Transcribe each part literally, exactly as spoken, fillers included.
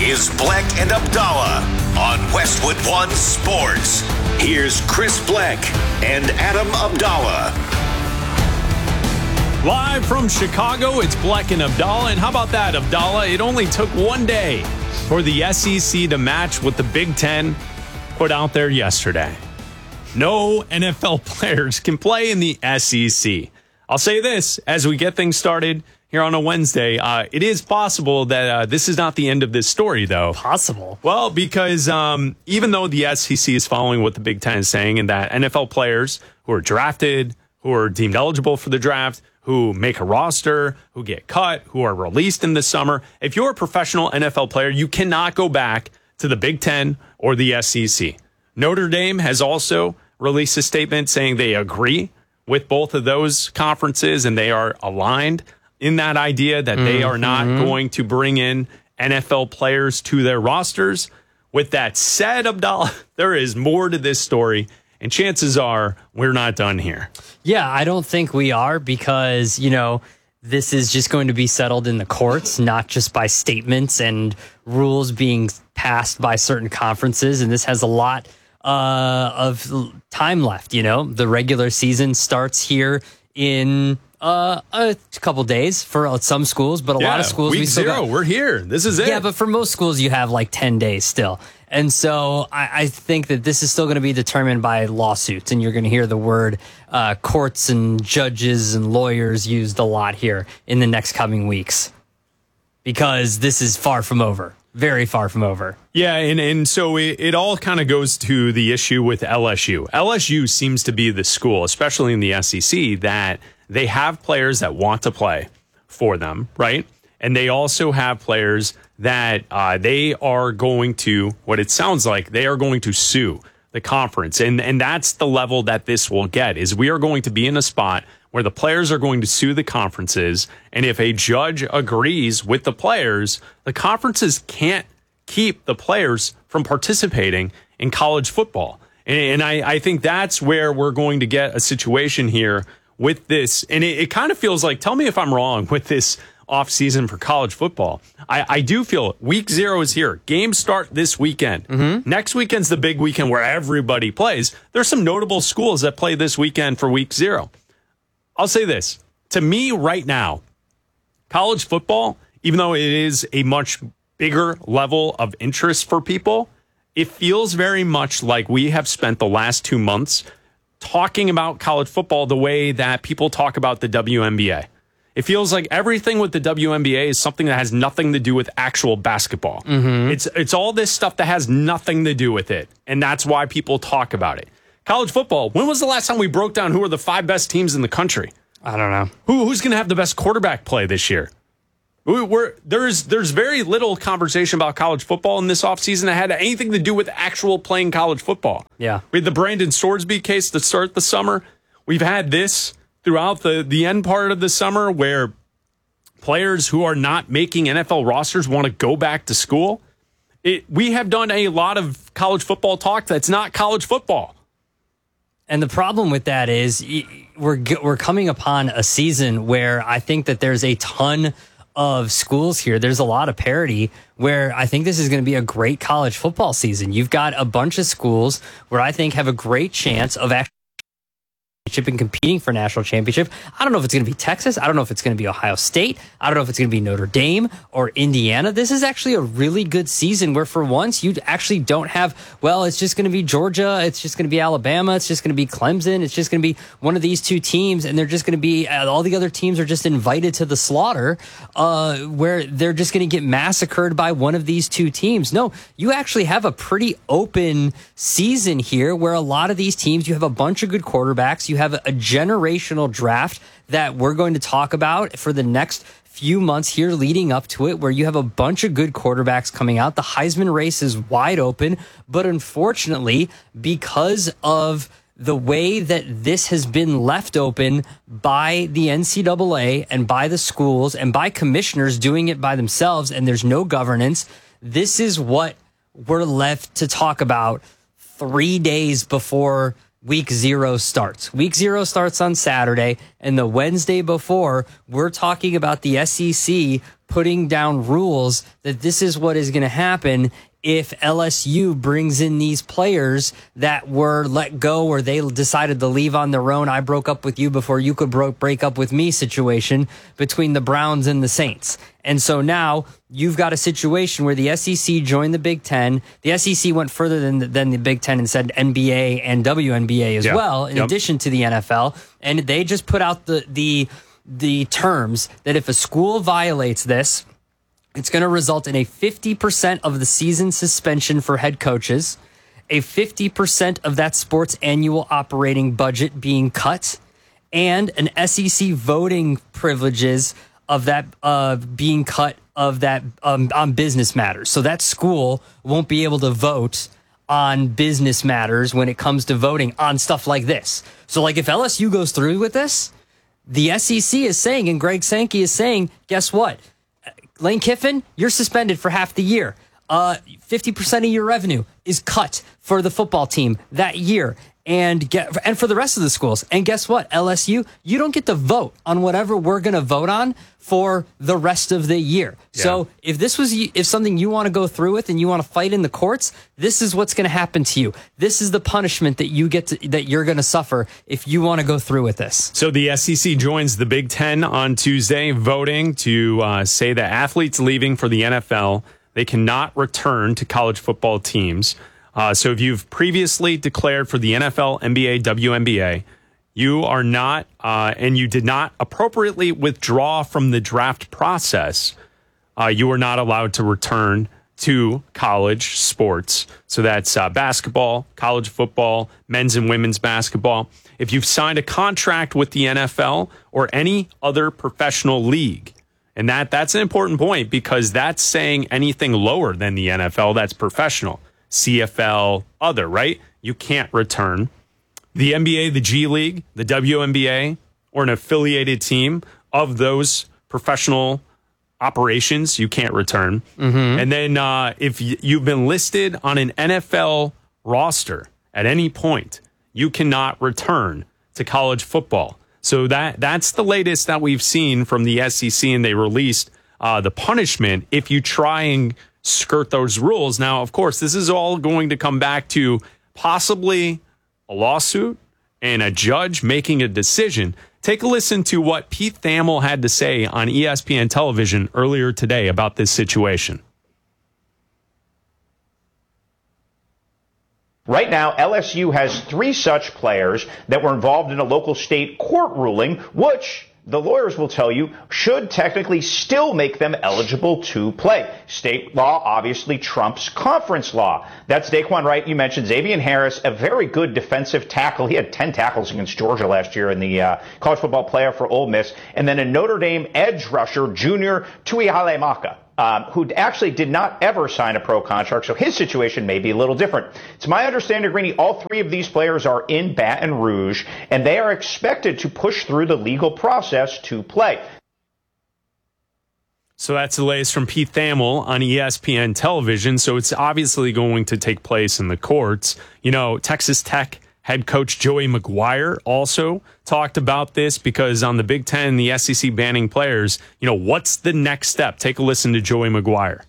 is Bleck and Abdallah on Westwood One Sports. Here's Chris Bleck and Adam Abdallah. Live from Chicago, it's Bleck and Abdallah. And how about that, Abdallah? It only took one day for the S E C to match what the Big Ten put out there yesterday. No N F L players can play in the S E C. I'll say this, as we get things started here on a Wednesday, uh, it is possible that uh, this is not the end of this story, though. Possible? Well, because um, even though the S E C is following what the Big Ten is saying, and that N F L players who are drafted, who are deemed eligible for the draft, who make a roster, who get cut, who are released in the summer, if you're a professional N F L player, you cannot go back to the Big Ten or the S E C. Notre Dame has also released a statement saying they agree with both of those conferences, and they are aligned in that idea that they are not mm-hmm. going to bring in N F L players to their rosters. With that said, Abdallah, there is more to this story, and chances are we're not done here. Yeah, I don't think we are, because, you know, this is just going to be settled in the courts, not just by statements and rules being passed by certain conferences. And this has a lot uh, of time left. You know, the regular season starts here in uh, a couple days for some schools, but a yeah, lot of schools. Week we still zero, got, we're here. This is it. Yeah, but for most schools, you have like ten days still. And so I, I think that this is still going to be determined by lawsuits, and you're going to hear the word uh, courts and judges and lawyers used a lot here in the next coming weeks, because this is far from over. Very far from over. Yeah, and, and so it, it all kind of goes to the issue with L S U. L S U seems to be the school, especially in the S E C, that they have players that want to play for them, right? And they also have players that uh, they are going to, what it sounds like, they are going to sue the conference. And, and that's the level that this will get, is we are going to be in a spot where the players are going to sue the conferences. And if a judge agrees with the players, the conferences can't keep the players from participating in college football. And, and I, I think that's where we're going to get a situation here with this. And it, it kind of feels like, tell me if I'm wrong with this offseason for college football. I, I do feel week zero is here. Games start this weekend. Mm-hmm. Next weekend's the big weekend where everybody plays. There's some notable schools that play this weekend for week zero. I'll say this. To me right now, college football, even though it is a much bigger level of interest for people, it feels very much like we have spent the last two months talking about college football the way that people talk about the W N B A. It feels like everything with the W N B A is something that has nothing to do with actual basketball. Mm-hmm. It's it's all this stuff that has nothing to do with it, and that's why people talk about it. College football, when was the last time we broke down who are the five best teams in the country? I don't know. Who Who's going to have the best quarterback play this year? We, we're, there's there's very little conversation about college football in this offseason that had anything to do with actual playing college football. Yeah. We had the Brandon Swordsby case to start the summer. We've had this throughout the, the end part of the summer, where players who are not making N F L rosters want to go back to school. It, we have done a lot of college football talk that's not college football. And the problem with that is we're we're coming upon a season where I think that there's a ton of schools here. There's a lot of parity where I think this is going to be a great college football season. You've got a bunch of schools where I think have a great chance of actually and competing for national championship. I don't know if it's going to be Texas. I don't know if it's going to be Ohio State. I don't know if it's going to be Notre Dame or Indiana. This is actually a really good season where for once you actually don't have, well, it's just going to be Georgia. It's just going to be Alabama. It's just going to be Clemson. It's just going to be one of these two teams. And they're just going to be, all the other teams are just invited to the slaughter uh, where they're just going to get massacred by one of these two teams. No, you actually have a pretty open season here where a lot of these teams, you have a bunch of good quarterbacks. You have a generational draft that we're going to talk about for the next few months here leading up to it, where you have a bunch of good quarterbacks coming out. The Heisman race is wide open, but unfortunately, because of the way that this has been left open by the N C double A and by the schools and by commissioners doing it by themselves, and there's no governance, this is what we're left to talk about three days before week zero starts. Week zero starts on Saturday, and the Wednesday before, we're talking about the S E C putting down rules that this is what is going to happen if L S U brings in these players that were let go or they decided to leave on their own. I broke up with you before you could bro- break up with me situation between the Browns and the Saints. And so now you've got a situation where the S E C joined the Big Ten. The S E C went further than the, than the Big Ten and said N B A and W N B A as yep. well, in yep. addition to the N F L. And they just put out the the the terms that if a school violates this, it's going to result in a fifty percent of the season suspension for head coaches, a fifty percent of that sport's annual operating budget being cut, and an S E C voting privileges of that uh, being cut of that um, on business matters. So that school won't be able to vote on business matters when it comes to voting on stuff like this. So like if L S U goes through with this, the S E C is saying, and Greg Sankey is saying, guess what? Lane Kiffin, you're suspended for half the year. Uh, fifty percent of your revenue is cut for the football team that year, and get and for the rest of the schools. And guess what? L S U, you don't get to vote on whatever we're going to vote on for the rest of the year. Yeah. So if this was if something you want to go through with and you want to fight in the courts, this is what's going to happen to you. This is the punishment that you get to, that you're going to suffer if you want to go through with this. So the S E C joins the Big Ten on Tuesday, voting to uh, say that athletes leaving for the N F L, they cannot return to college football teams. Uh, so if you've previously declared for the N F L, N B A, W N B A, you are not, uh, and you did not appropriately withdraw from the draft process, uh, you are not allowed to return to college sports. So that's uh, basketball, college football, men's and women's basketball. If you've signed a contract with the N F L or any other professional league, and that that's an important point because that's saying anything lower than the N F L, that's professional. C F L, other, right? You can't return. The N B A, the G League, the W N B A, or an affiliated team of those professional operations, you can't return. Mm-hmm. And then uh, if you've been listed on an N F L roster at any point, you cannot return to college football. So that that's the latest that we've seen from the S E C, and they released uh, the punishment if you try and skirt those rules. Now, of course, this is all going to come back to possibly a lawsuit and a judge making a decision. Take a listen to what Pete Thamel had to say on E S P N television earlier today about this situation. Right now, L S U has three such players that were involved in a local state court ruling, which the lawyers will tell you should technically still make them eligible to play. State law obviously trumps conference law. That's Daquan Wright. You mentioned Xavier Harris, a very good defensive tackle. He had ten tackles against Georgia last year in the uh, college football playoff for Ole Miss. And then a Notre Dame edge rusher, Junior Tuihalemaka. Um, who actually did not ever sign a pro contract, so his situation may be a little different. It's my understanding, Greeny, all three of these players are in Baton Rouge, and they are expected to push through the legal process to play. So that's the latest from Pete Thamel on E S P N television, so it's obviously going to take place in the courts. You know, Texas Tech head coach Joey McGuire also talked about this because on the Big Ten, the S E C banning players, you know, what's the next step? Take a listen to Joey McGuire.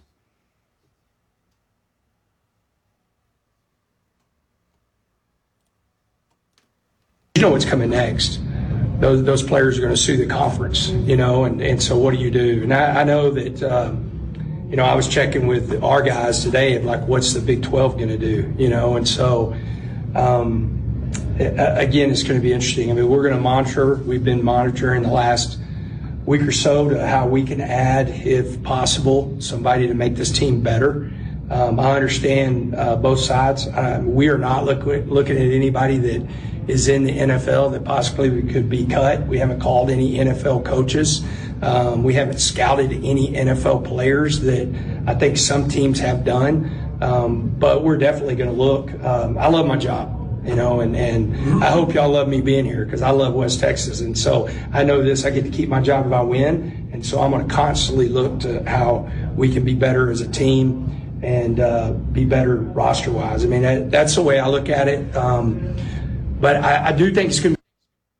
You know what's coming next. Those those players are going to sue the conference, you know, and, and so what do you do? And I, I know that, um, you know, I was checking with our guys today of like, what's the Big twelve going to do, you know, and so, um, again, it's going to be interesting. I mean, we're going to monitor. We've been monitoring the last week or so to how we can add, if possible, somebody to make this team better. Um, I understand uh, both sides. Uh, we are not look, looking at anybody that is in the N F L that possibly could be cut. We haven't called any N F L coaches. Um, we haven't scouted any N F L players that I think some teams have done. Um, but we're definitely going to look. Um, I love my job. You know, and, and I hope y'all love me being here because I love West Texas. And so I know this, I get to keep my job if I win. And so I'm going to constantly look to how we can be better as a team and uh, be better roster-wise. I mean, that, that's the way I look at it. Um, but I, I do think it's going to be.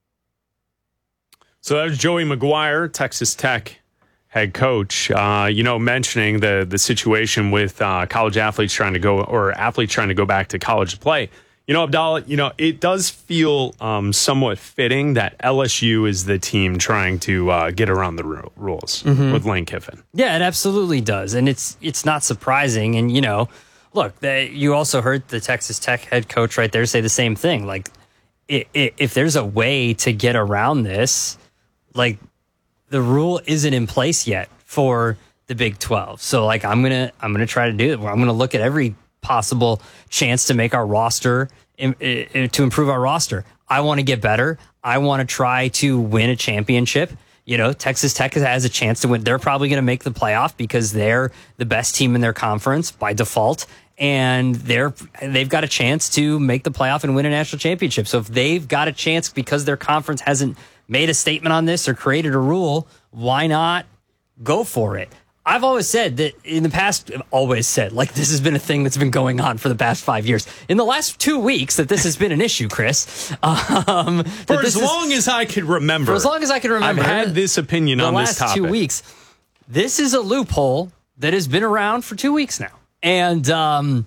So that was Joey McGuire, Texas Tech head coach, uh, you know, mentioning the the situation with uh, college athletes trying to go or athletes trying to go back to college to play. You know, Abdallah, you know, it does feel um, somewhat fitting that L S U is the team trying to uh, get around the ru- rules mm-hmm. with Lane Kiffin. Yeah, it absolutely does. And it's it's not surprising. And, you know, look, they, you also heard the Texas Tech head coach right there say the same thing. Like, it, it, if there's a way to get around this, like, the rule isn't in place yet for the Big twelve. So, like, I'm going to I'm gonna try to do it. I'm going to look at every possible chance to make our roster, in, in, to improve our roster. I want to get better. I want to try to win a championship. You know, Texas Tech has a chance to win. They're probably going to make the playoff because they're the best team in their conference by default. And they're, they've got a chance to make the playoff and win a national championship. So if they've got a chance because their conference hasn't made a statement on this or created a rule, why not go for it? I've always said that in the past, always said, like, this has been a thing that's been going on for the past five years. In the last two weeks that this has been an issue, Chris. Um, for as long is, as I could remember. For as long as I can remember. I've had this opinion on this topic. The last two weeks. This is a loophole that has been around for two weeks now. And um,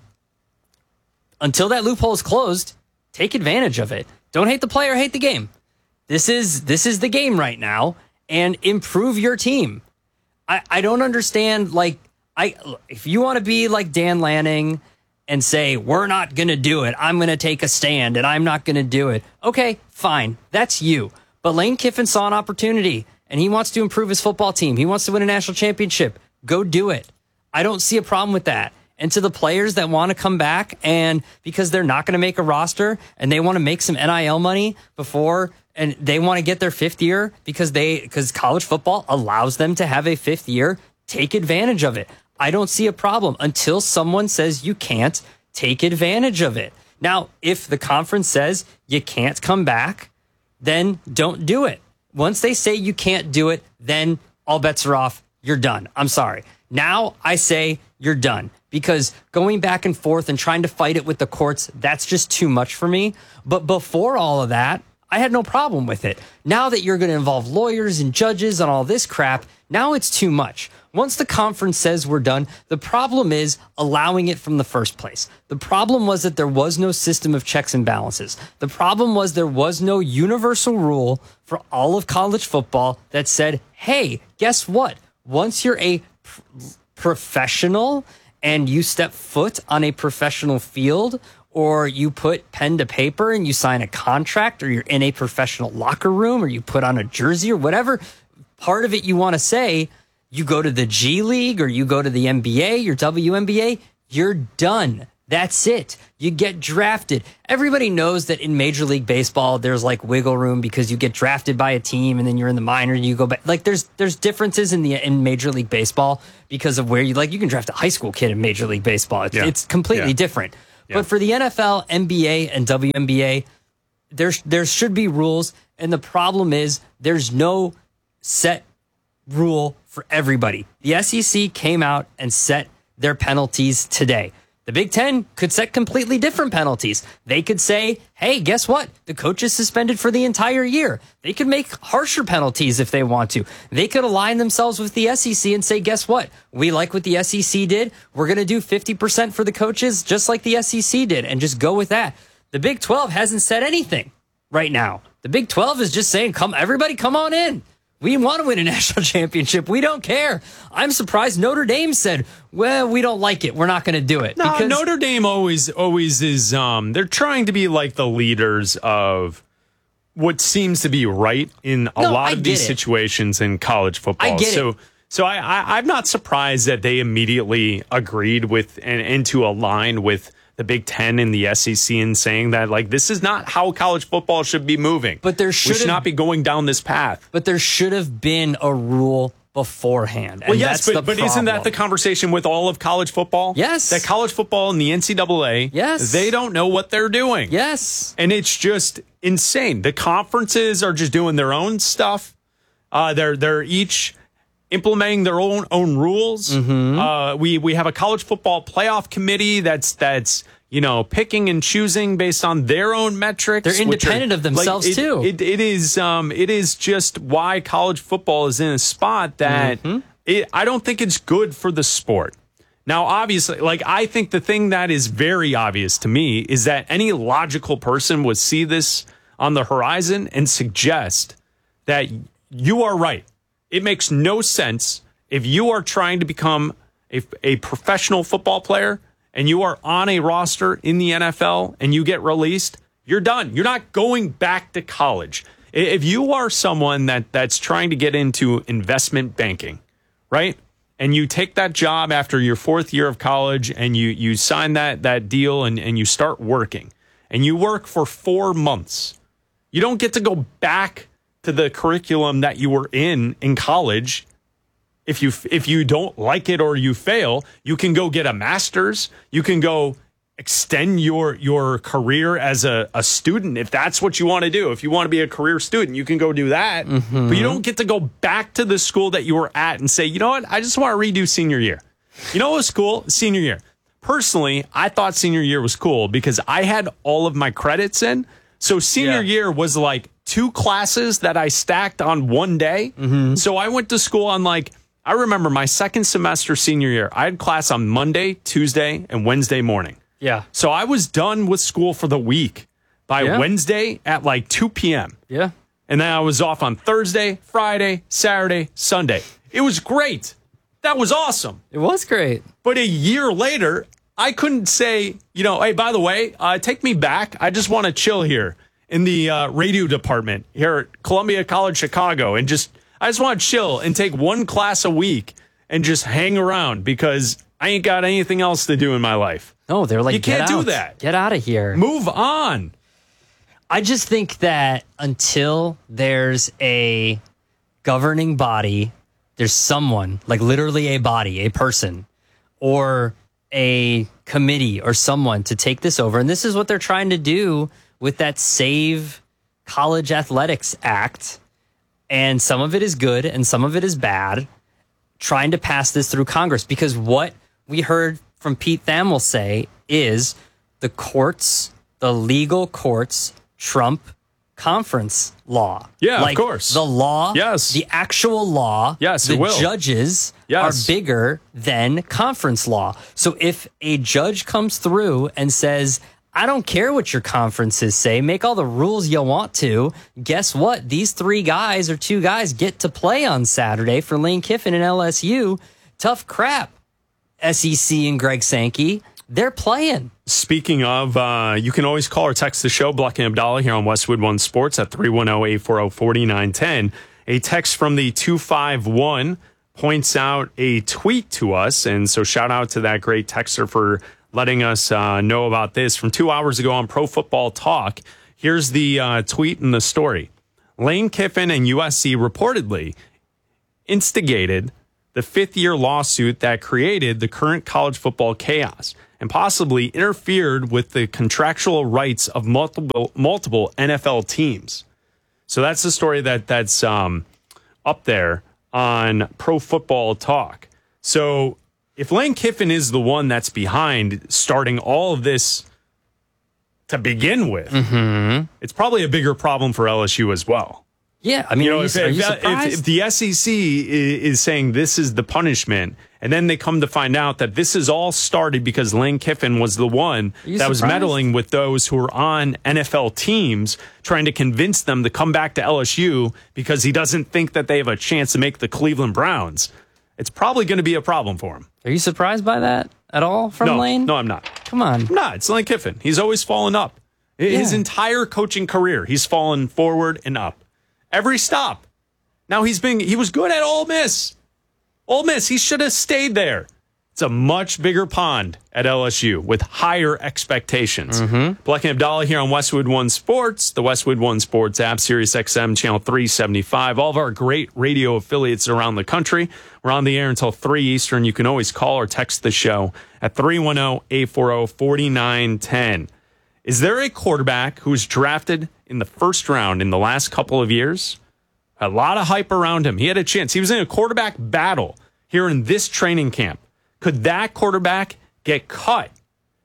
until that loophole is closed, take advantage of it. Don't hate the player, hate the game. This is this is the game right now, and improve your team. I, I don't understand, like, I if you want to be like Dan Lanning and say, we're not going to do it, I'm going to take a stand, and I'm not going to do it. Okay, fine. That's you. But Lane Kiffin saw an opportunity, and he wants to improve his football team. He wants to win a national championship. Go do it. I don't see a problem with that. And to the players that want to come back, and because they're not going to make a roster, and they want to make some N I L money before, and they want to get their fifth year because they because college football allows them to have a fifth year, take advantage of it. I don't see a problem until someone says you can't. Take advantage of it. Now, if the conference says you can't come back, then don't do it. Once they say you can't do it, then all bets are off. You're done. I'm sorry. Now I say you're done, because going back and forth and trying to fight it with the courts, that's just too much for me. But before all of that, I had no problem with it. Now that you're going to involve lawyers and judges and all this crap, now it's too much. Once the conference says we're done, the problem is allowing it from the first place. The problem was that there was no system of checks and balances. The problem was there was no universal rule for all of college football that said, hey, guess what? Once you're a pr- professional and you step foot on a professional field, or you put pen to paper and you sign a contract, or you're in a professional locker room, or you put on a jersey, or whatever part of it you want to say, you go to the G League or you go to the N B A, your W N B A, you're done. That's it. You get drafted. Everybody knows that in Major League Baseball, there's like wiggle room because you get drafted by a team and then you're in the minor and you go back. Like there's there's differences in the in Major League Baseball because of where you like you can draft a high school kid in Major League Baseball. It's, yeah. it's completely yeah. different. Yeah. But for the N F L, N B A, and W N B A, there's there should be rules. And the problem is there's no set rule for everybody. The S E C came out and set their penalties today. The Big Ten could set completely different penalties. They could say, hey, guess what? The coach is suspended for the entire year. They could make harsher penalties if they want to. They could align themselves with the S E C and say, guess what? We like what the S E C did. We're going to do fifty percent for the coaches, just like the S E C did, and just go with that. The Big twelve hasn't said anything right now. The Big twelve is just saying, come, everybody come on in. We want to win a national championship. We don't care. I'm surprised Notre Dame said, well, we don't like it. We're not going to do it. No, because Notre Dame always always is, um, they're trying to be like the leaders of what seems to be right in a no, lot I of these it. situations in college football. I get so, it. So I, I, I'm not surprised that they immediately agreed with and, and to align with the Big Ten and the S E C in saying that, like, this is not how college football should be moving. But there should, we should not be going down this path. But there should have been a rule beforehand. And well, yes, that's but, but isn't that the conversation with all of college football? Yes. That college football and the N C double A, yes. they don't know what they're doing. Yes. And it's just insane. The conferences are just doing their own stuff. Uh, they're they're each implementing their own own rules. Mm-hmm. Uh, we we have a college football playoff committee that's that's you know, picking and choosing based on their own metrics. They're independent are, of themselves like, it, too. It, it is um, it is just why college football is in a spot that mm-hmm. it, I don't think it's good for the sport. Now, obviously, like I think the thing that is very obvious to me is that any logical person would see this on the horizon and suggest that you are right. It makes no sense if you are trying to become a, a professional football player and you are on a roster in the N F L and you get released, you're done. You're not going back to college. If you are someone that, that's trying to get into investment banking, right? And you take that job after your fourth year of college and you, you sign that, that deal and, and you start working and you work for four months. You don't get to go back to the curriculum that you were in in college. If you if you don't like it or you fail, you can go get a master's. You can go extend your your career as a, a student if that's what you want to do. If you want to be a career student, you can go do that. Mm-hmm. But you don't get to go back to the school that you were at and say, you know what, I just want to redo senior year. You know what was cool? Senior year. Personally, I thought senior year was cool because I had all of my credits in. So senior yeah. year was like two classes that I stacked on one day. Mm-hmm. So I went to school on like, I remember my second semester senior year, I had class on Monday, Tuesday, and Wednesday morning. Yeah. So I was done with school for the week by yeah. Wednesday at like two p.m. Yeah. And then I was off on Thursday, Friday, Saturday, Sunday. It was great. That was awesome. It was great. But a year later, I couldn't say, you know, hey, by the way, uh, take me back. I just want to chill here in the uh, radio department here at Columbia College Chicago. And just, I just want to chill and take one class a week and just hang around because I ain't got anything else to do in my life. No, they're like, you can't get do out. that. Get out of here. Move on. I just think that until there's a governing body, there's someone, like literally a body, a person, or a committee or someone to take this over. And this is what they're trying to do with that Save College Athletics Act. And some of it is good and some of it is bad, trying to pass this through Congress. Because what we heard from Pete Thamel say is the courts, the legal courts, trump conference law. Yeah, like of course. The law, yes. the actual law, yes, the it will. judges yes. are bigger than conference law. So if a judge comes through and says, I don't care what your conferences say, make all the rules you want to, guess what? These three guys or two guys get to play on Saturday for Lane Kiffin and L S U. Tough crap, S E C and Greg Sankey. They're playing. Speaking of, uh, you can always call or text the show, Bleck and Abdallah, here on Westwood One Sports at three one zero, eight four zero, four nine one zero. A text from the two five one points out a tweet to us, and so shout out to that great texter for letting us uh, know about this from two hours ago on Pro Football Talk. Here's the uh, tweet and the story. Lane Kiffin and U S C reportedly instigated the fifth-year lawsuit that created the current college football chaos and possibly interfered with the contractual rights of multiple multiple N F L teams. So that's the story that that's um, up there on Pro Football Talk. So if Lane Kiffin is the one that's behind starting all of this to begin with, mm-hmm. it's probably a bigger problem for L S U as well. Yeah, I mean, you know, are you, if, are you if, surprised? if, if the S E C is, is saying this is the punishment, and then they come to find out that this is all started because Lane Kiffin was the one that surprised? was meddling with those who were on N F L teams, trying to convince them to come back to L S U because he doesn't think that they have a chance to make the Cleveland Browns. It's probably going to be a problem for him. Are you surprised by that at all from no, Lane? No, I'm not. Come on. I'm not. It's Lane Kiffin. He's always fallen up. His Yeah. entire coaching career, he's fallen forward and up. Every stop. Now he's been, he was good at Ole Miss. Ole Miss, he should have stayed there. It's a much bigger pond at L S U with higher expectations. Mm-hmm. Bleck and Abdallah here on Westwood One Sports, the Westwood One Sports app, Sirius X M, channel three seventy-five. All of our great radio affiliates around the country. We're on the air until three Eastern. You can always call or text the show at three one zero, eight four zero, four nine one zero. Is there a quarterback who's drafted in the first round in the last couple of years? A lot of hype around him. He had a chance. He was in a quarterback battle here in this training camp. Could that quarterback get cut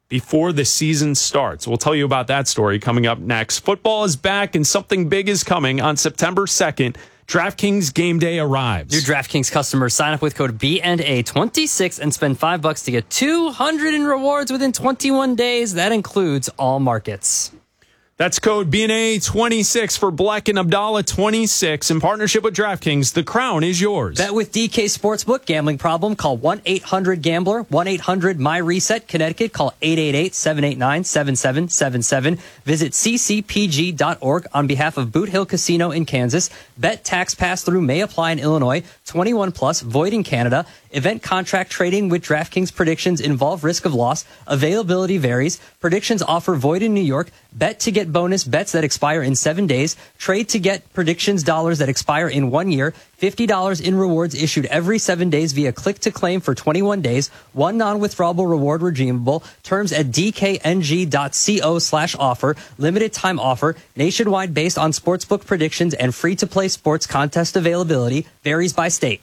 before the season starts. We'll tell you about that story coming up next. Football is back and something big is coming on September second. DraftKings Game Day arrives. New DraftKings customers sign up with code B N A twenty-six and spend five bucks to get two hundred in rewards within twenty-one days. That includes all markets. That's code B N A twenty-six for Black and Abdallah twenty-six in partnership with DraftKings. The crown is yours. Bet with D K Sportsbook. Gambling problem? Call one eight hundred gambler. one eight hundred my reset. Connecticut. Call eight eight eight, seven eight nine, seven seven seven seven. Visit c c p g dot org on behalf of Boot Hill Casino in Kansas. Bet tax pass-through may apply in Illinois. twenty-one plus, void in Canada. Event contract trading with DraftKings predictions involve risk of loss. Availability varies. Predictions offer void in New York. Bet to get bonus bets that expire in seven days. Trade to get predictions dollars that expire in one year. fifty dollars in rewards issued every seven days via click to claim for twenty-one days. One non-withdrawable reward redeemable. Terms at dkng.co slash offer. Limited time offer. Nationwide based on sportsbook predictions and free-to-play sports contest availability. Varies by state.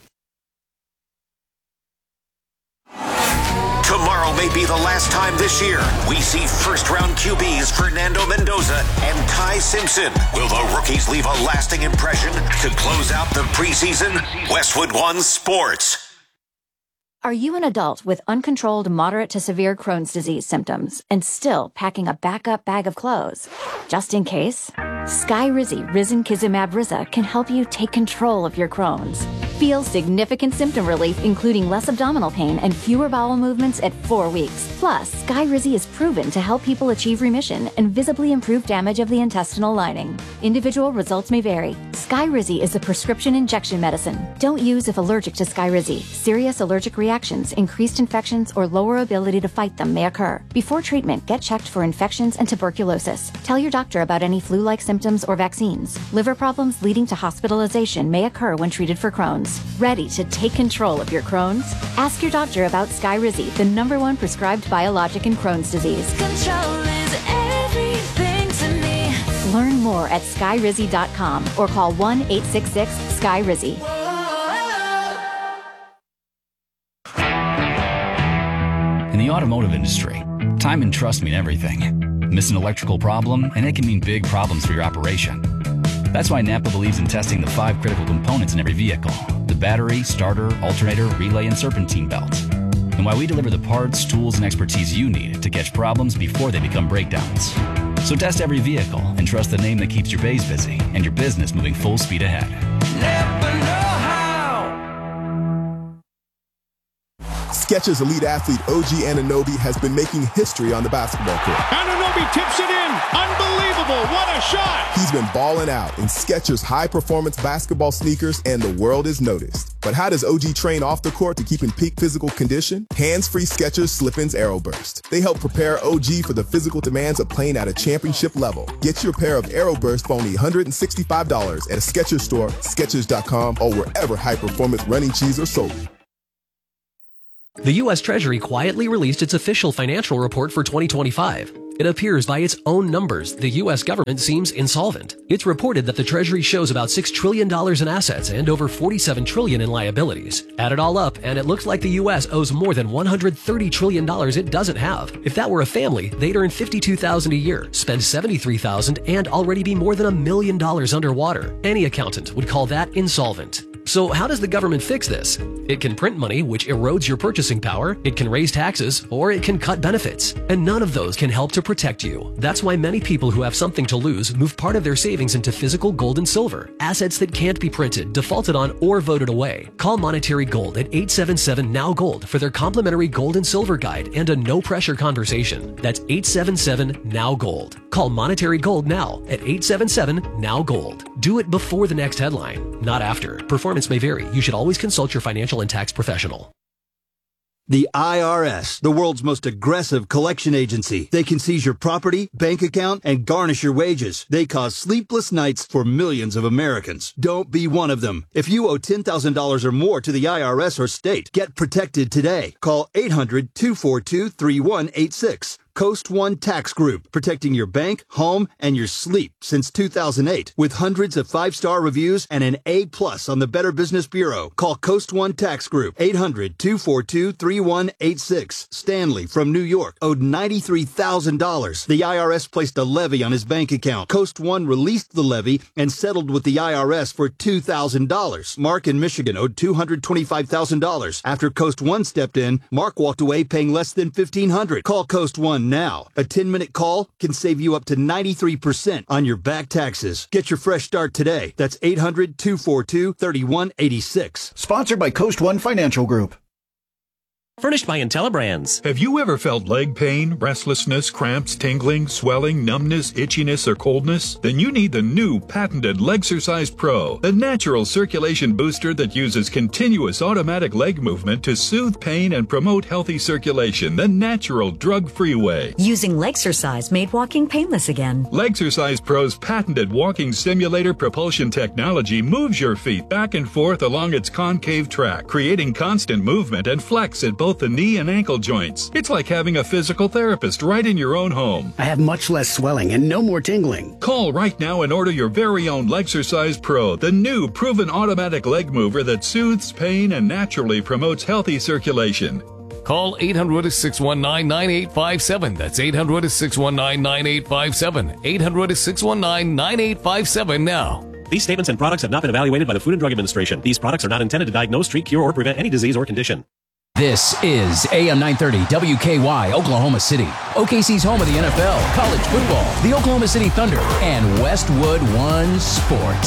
Tomorrow may be the last time this year we see first-round Q Bs Fernando Mendoza and Ty Simpson. Will the rookies leave a lasting impression to close out the preseason? Westwood One Sports. Are you an adult with uncontrolled moderate to severe Crohn's disease symptoms and still packing a backup bag of clothes? Just in case? Skyrizi Risankizumab Riza can help you take control of your Crohn's. Feel significant symptom relief, including less abdominal pain and fewer bowel movements at four weeks. Plus, Skyrizi is proven to help people achieve remission and visibly improve damage of the intestinal lining. Individual results may vary. Skyrizi is a prescription injection medicine. Don't use if allergic to Skyrizi. Serious allergic reactions, increased infections, or lower ability to fight them may occur. Before treatment, get checked for infections and tuberculosis. Tell your doctor about any flu-like symptoms or vaccines. Liver problems leading to hospitalization may occur when treated for Crohn's. Ready to take control of your Crohn's? Ask your doctor about Skyrizi, the number one prescribed biologic in Crohn's disease. Control is everything to me. Learn more at skyrizi dot com or call one eight six six Skyrizi. In the automotive industry, time and trust mean everything. Miss an electrical problem, and it can mean big problems for your operation. That's why Napa believes in testing the five critical components in every vehicle: the battery, starter, alternator, relay, and serpentine belt. And why we deliver the parts, tools, and expertise you need to catch problems before they become breakdowns. So test every vehicle and trust the name that keeps your bays busy and your business moving full speed ahead. Never know how. Skechers elite athlete O G Anunoby has been making history on the basketball court. Anunoby tips it in. Unbelievable. What a shot. He's been balling out in Skechers high-performance basketball sneakers, and the world is noticed. But how does O G train off the court to keep in peak physical condition? Hands-free Skechers Slip-ins Aeroburst. They help prepare O G for the physical demands of playing at a championship level. Get your pair of Aeroburst for only one hundred sixty-five dollars at a Skechers store, Skechers dot com, or wherever high-performance running shoes are sold. The U S Treasury quietly released its official financial report for twenty twenty-five. It appears by its own numbers, the U S government seems insolvent. It's reported that the Treasury shows about six trillion dollars in assets and over forty-seven trillion dollars in liabilities. Add it all up, and it looks like the U S owes more than one hundred thirty trillion dollars it doesn't have. If that were a family, they'd earn fifty-two thousand dollars a year, spend seventy-three thousand dollars, and already be more than a million dollars underwater. Any accountant would call that insolvent. So how does the government fix this? It can print money, which erodes your purchasing power, it can raise taxes, or it can cut benefits. And none of those can help to protect you. That's why many people who have something to lose move part of their savings into physical gold and silver, assets that can't be printed, defaulted on, or voted away. Call Monetary Gold at eight seven seven N O W Gold for their complimentary gold and silver guide and a no-pressure conversation. That's eight seven seven N O W Gold. Call Monetary Gold now at eight seven seven N O W Gold. Do it before the next headline, not after. Performance may vary. You should always consult your financial and tax professional. The I R S, the world's most aggressive collection agency. They can seize your property, bank account, and garnish your wages. They cause sleepless nights for millions of Americans. Don't be one of them. If you owe ten thousand dollars or more to the I R S or state, get protected today. Call eight hundred, two four two, three one eight six. Coast One Tax Group, protecting your bank, home, and your sleep since two thousand eight. With hundreds of five-star reviews and an A plus on the Better Business Bureau. Call Coast One Tax Group, eight hundred, two four two, three one eight six. Stanley from New York owed ninety-three thousand dollars. The I R S placed a levy on his bank account. Coast One released the levy and settled with the I R S for two thousand dollars. Mark in Michigan owed two hundred twenty-five thousand dollars. After Coast One stepped in, Mark walked away paying less than fifteen hundred dollars. Call Coast One now. A ten-minute call can save you up to ninety-three percent on your back taxes. Get your fresh start today. That's eight hundred, two four two, three one eight six. Sponsored by Coast One Financial Group. Furnished by IntelliBrands. Have you ever felt leg pain, restlessness, cramps, tingling, swelling, numbness, itchiness, or coldness? Then you need the new patented Legsercise Pro, the natural circulation booster that uses continuous automatic leg movement to soothe pain and promote healthy circulation the natural drug-free way. Using Legsercise made walking painless again. Legsercise Pro's patented walking simulator propulsion technology moves your feet back and forth along its concave track, creating constant movement and flex at both the knee and ankle joints. It's like having a physical therapist right in your own home. I have much less swelling and no more tingling. Call right now and order your very own Legsercise Pro, the new proven automatic leg mover that soothes pain and naturally promotes healthy circulation. Call eight hundred, six one nine, nine eight five seven. That's eight hundred, six one nine, nine eight five seven. eight hundred, six one nine, nine eight five seven now. These statements and products have not been evaluated by the Food and Drug Administration. These products are not intended to diagnose, treat, cure, or prevent any disease or condition. This is A M nine thirty W K Y, Oklahoma City. O K C's home of the N F L, college football, the Oklahoma City Thunder, and Westwood One Sports.